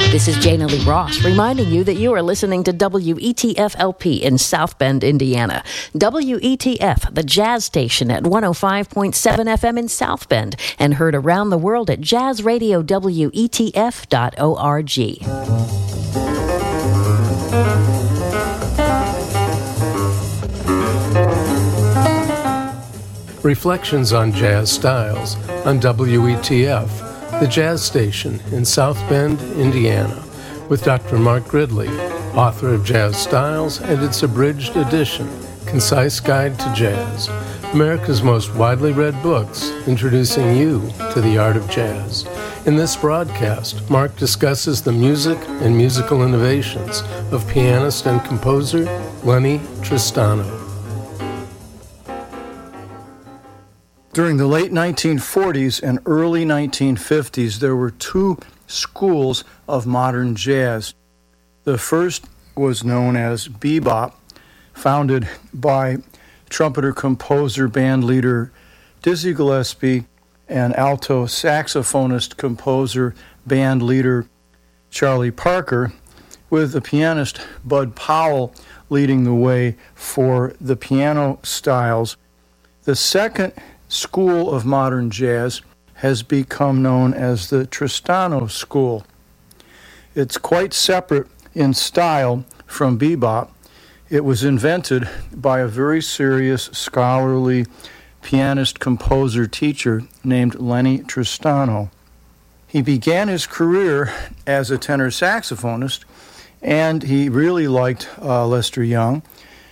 This is Jana Lee Ross reminding you that you are listening to WETF-LP in South Bend, Indiana. WETF, the jazz station at 105.7 FM in South Bend, and heard around the world at jazzradiowetf.org. Reflections on Jazz Styles on WETF, the jazz station in South Bend, Indiana, with Dr. Mark Gridley, author of Jazz Styles and its abridged edition, Concise Guide to Jazz, America's most widely read books introducing you to the art of jazz. In this broadcast, Mark discusses the music and musical innovations of pianist and composer Lennie Tristano. During the late 1940s and early 1950s, there were two schools of modern jazz. The first was known as bebop, founded by trumpeter, composer, band leader Dizzy Gillespie and alto saxophonist, composer, band leader Charlie Parker, with the pianist Bud Powell leading the way for the piano styles. The second school of modern jazz has become known as the Tristano School. It's quite separate in style from bebop. It was invented by a very serious, scholarly pianist, composer, teacher named Lennie Tristano. He began his career as a tenor saxophonist, and he really liked Lester Young.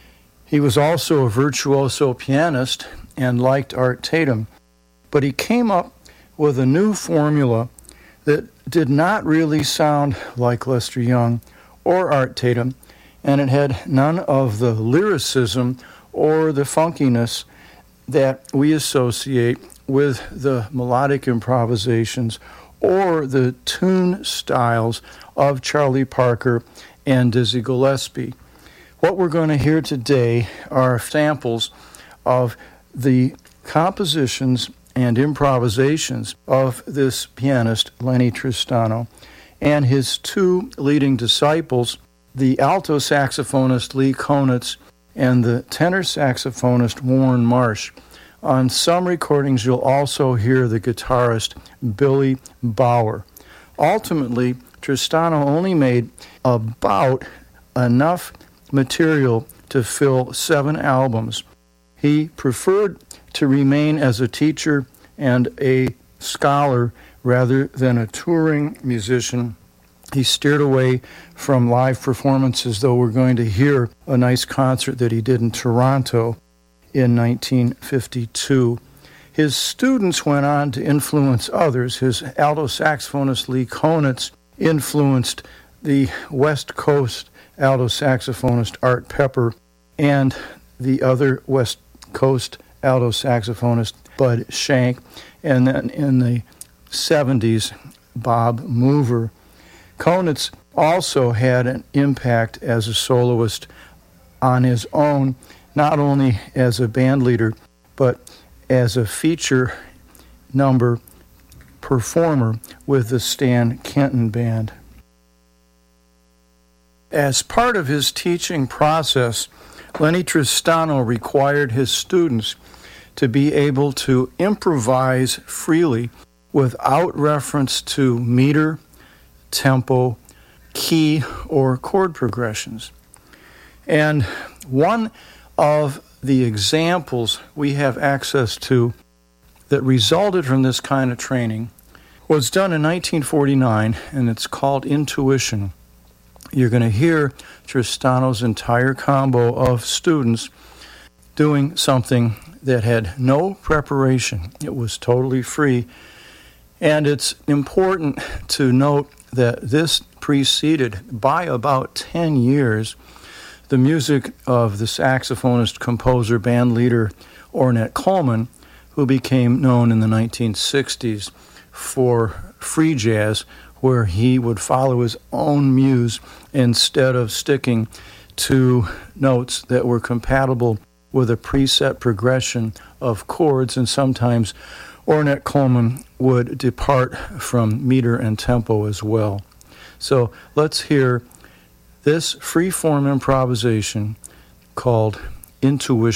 He was also a virtuoso pianist and liked Art Tatum, but he came up with a new formula that did not really sound like Lester Young or Art Tatum, and it had none of the lyricism or the funkiness that we associate with the melodic improvisations or the tune styles of Charlie Parker and Dizzy Gillespie. What we're going to hear today are samples of the compositions and improvisations of this pianist, Lennie Tristano, and his two leading disciples, the alto saxophonist Lee Konitz and the tenor saxophonist Warren Marsh. On some recordings, you'll also hear the guitarist Billy Bauer. Ultimately, Tristano only made about enough material to fill 7 albums. He preferred to remain as a teacher and a scholar rather than a touring musician. He steered away from live performances, though we're going to hear a nice concert that he did in Toronto in 1952. His students went on to influence others. His alto saxophonist Lee Konitz influenced the West Coast alto saxophonist Art Pepper and the other West Coast alto saxophonist Bud Shank, and then in the 70s, Bob Mover. Konitz also had an impact as a soloist on his own, not only as a band leader, but as a feature number performer with the Stan Kenton Band. As part of his teaching process, Lennie Tristano required his students to be able to improvise freely without reference to meter, tempo, key, or chord progressions. And one of the examples we have access to that resulted from this kind of training was done in 1949, and it's called Intuition. You're going to hear Tristano's entire combo of students doing something that had no preparation. It was totally free. And it's important to note that this preceded, by about 10 years, the music of the saxophonist, composer, band leader Ornette Coleman, who became known in the 1960s for free jazz, where he would follow his own muse instead of sticking to notes that were compatible with a preset progression of chords, and sometimes Ornette Coleman would depart from meter and tempo as well. So let's hear this free-form improvisation called Intuition.